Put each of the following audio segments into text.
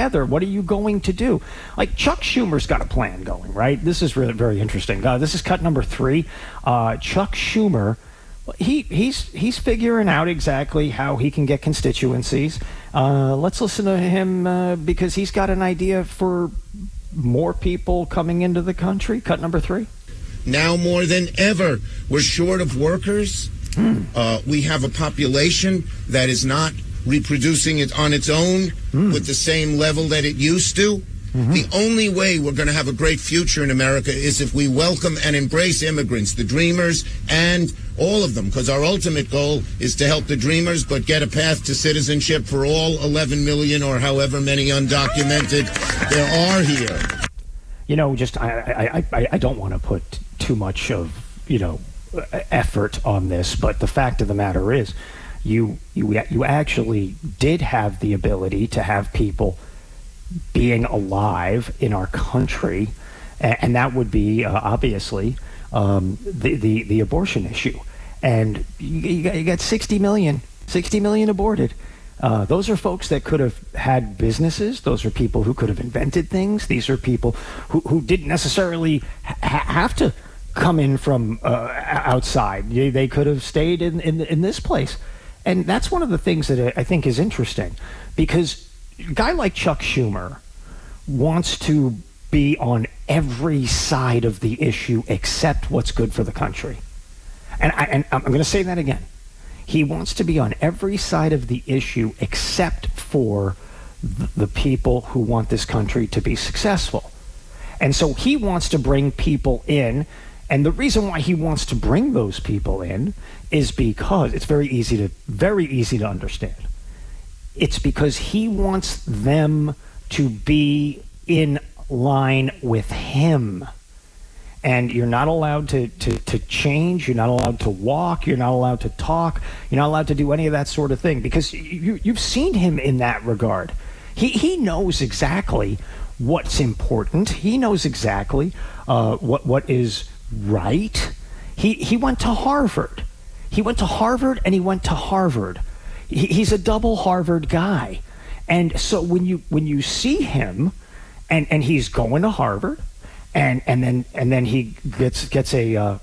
together. What are you going to do? Like Chuck Schumer's got a plan going, right? This is really very interesting. This is cut number 3. Chuck Schumer, he's figuring out exactly how he can get constituencies. Let's listen to him because he's got an idea for more people coming into the country. Cut number 3. Now more than ever, we're short of workers. We have a population that is not reproducing it on its own with the same level that it used to. The only way we're going to have a great future in America is if we welcome and embrace immigrants, the dreamers, and all of them, because our ultimate goal is to help the dreamers, but get a path to citizenship for all 11 million or however many undocumented there are here. You know, just I don't want to put too much of, effort on this, but the fact of the matter is you actually did have the ability to have people being alive in our country, and that would be obviously the abortion issue. And you got 60 million aborted. Those are folks that could have had businesses. Those are people who could have invented things. These are people who didn't necessarily have to come in from outside. They could have stayed in this place. And that's one of the things that I think is interesting, because a guy like Chuck Schumer wants to be on every side of the issue except what's good for the country. And I'm going to say that again. He wants to be on every side of the issue except for the people who want this country to be successful. And so he wants to bring people in. And the reason why he wants to bring those people in is because it's very easy to understand. It's because he wants them to be in line with him. And you're not allowed to change. You're not allowed to walk. You're not allowed to talk. You're not allowed to do any of that sort of thing, because you've seen him in that regard. He knows exactly what's important. He knows exactly what is right. He went to Harvard. He went to Harvard and he went to Harvard. He's a double Harvard guy. And so when you see him and he's going to Harvard, and then he gets a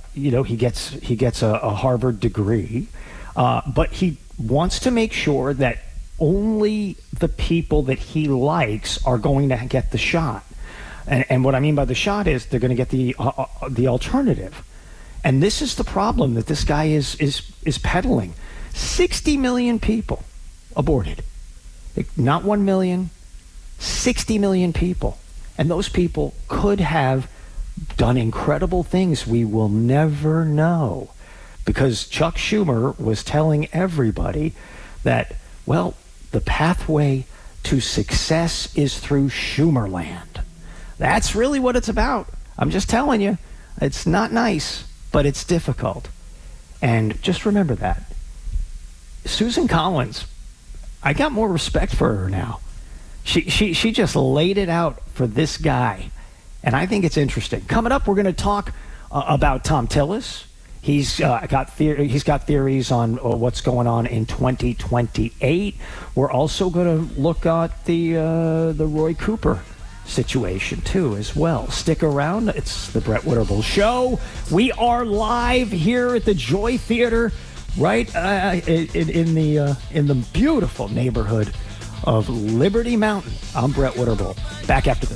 Harvard degree, but he wants to make sure that only the people that he likes are going to get the shot. And what I mean by the shot is they're going to get the alternative. And this is the problem that this guy is peddling. 60 million people aborted. Not 1 million, 60 million people. And those people could have done incredible things we will never know, because Chuck Schumer was telling everybody that, well, the pathway to success is through Schumerland. That's really what it's about. I'm just telling you, it's not nice, but it's difficult. And just remember that. Susan Collins, I got more respect for her now. She just laid it out for this guy, and I think it's interesting. Coming up, we're going to talk about Thom Tillis. He's got theories on what's going on in 2028. We're also going to look at the Roy Cooper situation too as well. Stick around. It's the Brett Winterble Show. We are live here at the Joy Theater, right in the beautiful neighborhood of Liberty Mountain. I'm Brett Winterble. Back after this.